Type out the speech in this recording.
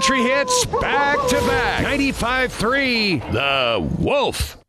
country hits back to back. 95.3 The Wolf.